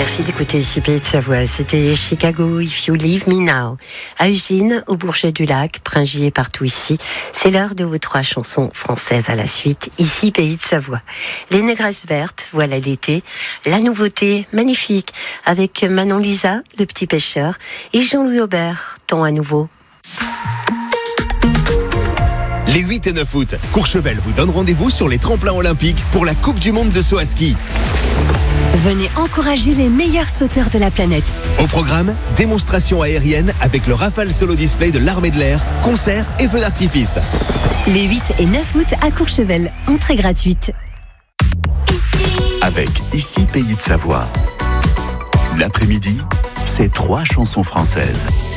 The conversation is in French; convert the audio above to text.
Merci d'écouter ici Pays de Savoie. C'était Chicago, If You Leave Me Now. À Ugine, au Bourget du Lac, Pringy et partout ici, c'est l'heure de vos 3 chansons françaises à la suite, ici Pays de Savoie. Les Négresses Vertes, voilà l'été. La nouveauté, magnifique, avec Manon Lisa, Le Petit Pêcheur, et Jean-Louis Aubert, Temps à nouveau. Les 8 et 9 août, Courchevel vous donne rendez-vous sur les tremplins olympiques pour la Coupe du Monde de saut à ski. Venez encourager les meilleurs sauteurs de la planète. Au programme, démonstration aérienne avec le Rafale Solo Display de l'Armée de l'Air, concerts et feux d'artifice. Les 8 et 9 août à Courchevel, entrée gratuite. Avec Ici Pays de Savoie. L'après-midi, c'est 3 chansons françaises.